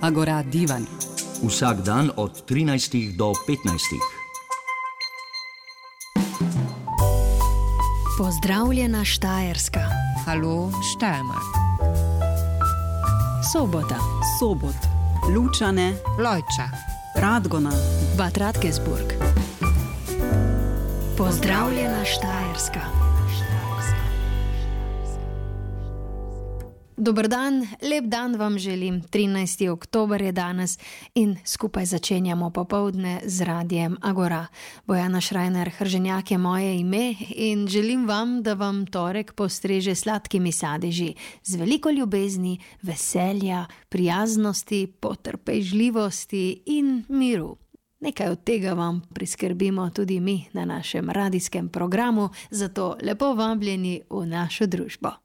Agora divan. Vsak dan od 13 do 15. Pozdravljena Štajerska. Halo Steiermark. Sobota. Sobot. Lučane. Lojča. Radgona. Bad Radkersburg. Pozdravljena Štajerska. Dober dan, lep dan vam želim. 13. oktober je danes in skupaj začenjamo popoldne z Radiem Agora. Bojana Šrajner Hrženjak je moje ime in želim vam, da vam torek postreže sladkimi sadeži z veliko ljubezni, veselja, prijaznosti, potrpežljivosti in miru. Nekaj od tega vam priskrbimo tudi mi na našem radijskem programu, zato lepo vabljeni v našo družbo.